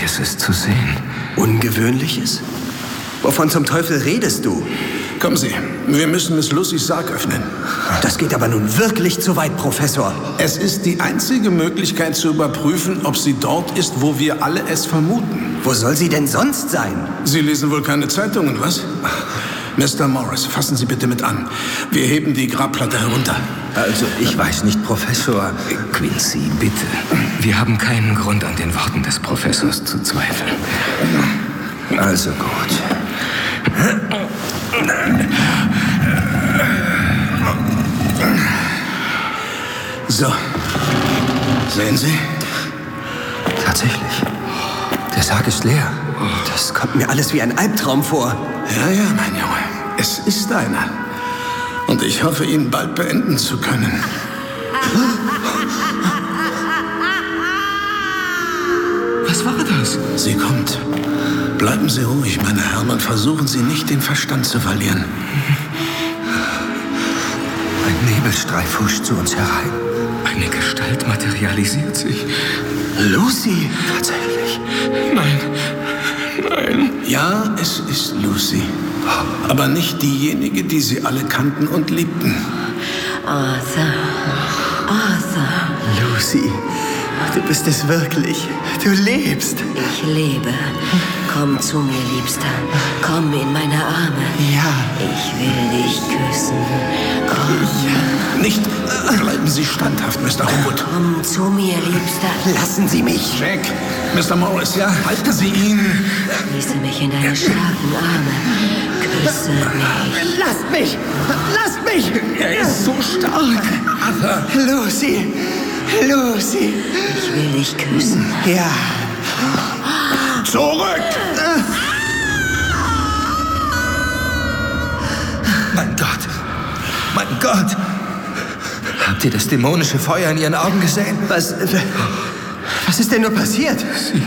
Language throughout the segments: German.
Ungewöhnliches ist zu sehen. Ungewöhnliches? Wovon zum Teufel redest du? Kommen Sie, wir müssen Miss Lucys Sarg öffnen. Das geht aber nun wirklich zu weit, Professor. Es ist die einzige Möglichkeit zu überprüfen, ob sie dort ist, wo wir alle es vermuten. Wo soll sie denn sonst sein? Sie lesen wohl keine Zeitungen, was? Mr. Morris, fassen Sie bitte mit an. Wir heben die Grabplatte herunter. Also, ich weiß nicht, Professor. Quincy, bitte. Wir haben keinen Grund, an den Worten des Professors zu zweifeln. Also gut. So. Sehen Sie? Tatsächlich. Der Sarg ist leer. Das kommt mir alles wie ein Albtraum vor. Ja, ja, mein Junge. Es ist einer. Und ich hoffe, ihn bald beenden zu können. Was war das? Sie kommt. Bleiben Sie ruhig, meine Herren, und versuchen Sie nicht, den Verstand zu verlieren. Ein Nebelstreif huscht zu uns herein. Eine Gestalt materialisiert sich. Lucy! Tatsächlich. Nein. Nein. Ja, es ist Lucy. Aber nicht diejenige, die Sie alle kannten und liebten. Arthur. Lucy, du bist es wirklich. Du lebst. Ich lebe. Komm zu mir, Liebster. Komm in meine Arme. Ja. Ich will dich küssen. Komm. Nicht. Bleiben Sie standhaft, Mr. Homewood. Komm zu mir, Liebster. Lassen Sie mich. Jack, Mr. Morris, ja, halten Sie ihn. Schließe mich in deine starken Arme. Küsse mich. Lasst mich! Lasst mich! Er ist so stark. Lucy! Lucy! Ich will dich küssen. Ja. Zurück! Mein Gott. Mein Gott. Habt ihr das dämonische Feuer in ihren Augen gesehen? Was ist denn nur passiert?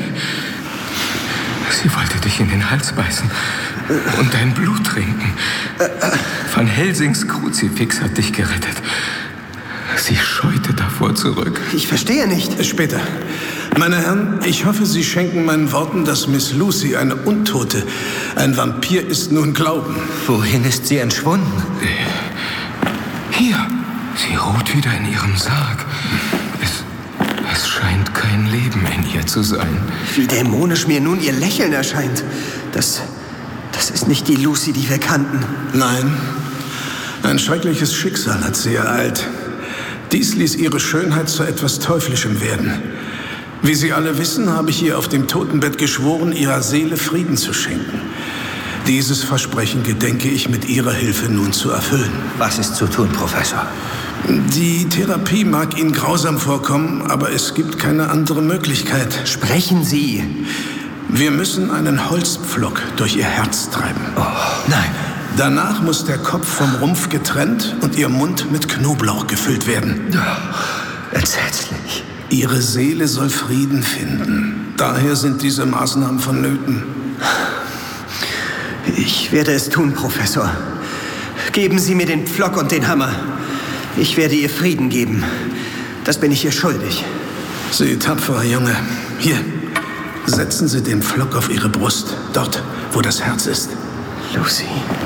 Sie wollte dich in den Hals beißen und dein Blut trinken. Van Helsings Kruzifix hat dich gerettet. Sie scheute davor zurück. Ich verstehe nicht. Später. Meine Herren, ich hoffe, Sie schenken meinen Worten, dass Miss Lucy, eine Untote, ein Vampir ist, nun glauben. Wohin ist sie entschwunden? Hier. Sie ruht wieder in ihrem Sarg. Es scheint kein Leben in ihr zu sein. Wie dämonisch mir nun ihr Lächeln erscheint. Das ist nicht die Lucy, die wir kannten. Nein, ein schreckliches Schicksal hat sie ereilt. Dies ließ ihre Schönheit zu etwas Teuflischem werden. Wie Sie alle wissen, habe ich ihr auf dem Totenbett geschworen, ihrer Seele Frieden zu schenken. Dieses Versprechen gedenke ich mit Ihrer Hilfe nun zu erfüllen. Was ist zu tun, Professor? Die Therapie mag Ihnen grausam vorkommen, aber es gibt keine andere Möglichkeit. Sprechen Sie. Wir müssen einen Holzpflock durch ihr Herz treiben. Oh, nein. Danach muss der Kopf vom Rumpf getrennt und ihr Mund mit Knoblauch gefüllt werden. Oh, entsetzlich. Ihre Seele soll Frieden finden. Daher sind diese Maßnahmen vonnöten. Ich werde es tun, Professor. Geben Sie mir den Pflock und den Hammer. Ich werde ihr Frieden geben. Das bin ich ihr schuldig. Sie tapferer Junge. Hier, setzen Sie den Pflock auf Ihre Brust. Dort, wo das Herz ist. Lucy.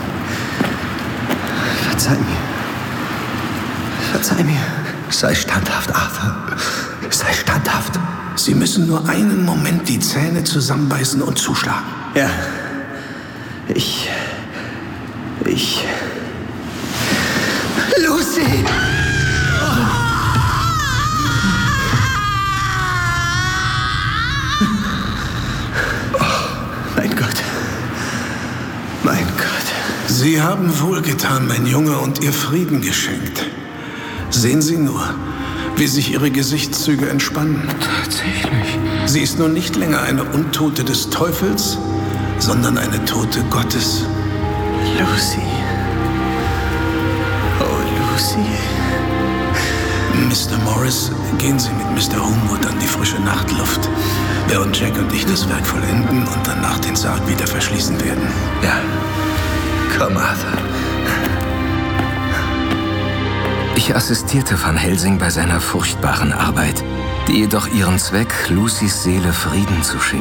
Verzeih mir. Verzeih mir. Sei standhaft, Arthur. Sei standhaft. Sie müssen nur einen Moment die Zähne zusammenbeißen und zuschlagen. Ja. Ich... Lucy! Mein Gott. Mein Gott. Sie haben wohlgetan, mein Junge, und ihr Frieden geschenkt. Sehen Sie nur, wie sich Ihre Gesichtszüge entspannen. Tatsächlich. Sie ist nun nicht länger eine Untote des Teufels, sondern eine Tote Gottes. Lucy. Oh, Lucy. Mr. Morris, gehen Sie mit Mr. Homewood an die frische Nachtluft, während Jack und ich das Werk vollenden und danach den Sarg wieder verschließen werden. Ja. Komm, Arthur. Ich assistierte Van Helsing bei seiner furchtbaren Arbeit, die jedoch ihren Zweck, Lucys Seele Frieden zu schenken,